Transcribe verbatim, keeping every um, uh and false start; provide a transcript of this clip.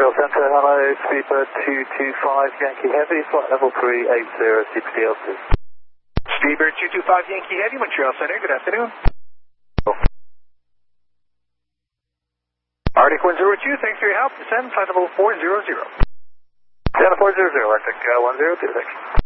Montreal Centre, hello, Speedbird two two five Yankee Heavy, flight level three eight zero, C P D L two. Speedbird two two five Yankee Heavy, Montreal Centre, good afternoon. Arctic one zero two, thanks for your help. Descend, flight level four zero zero. Channel four zero zero, Electric uh, one zero two, thanks.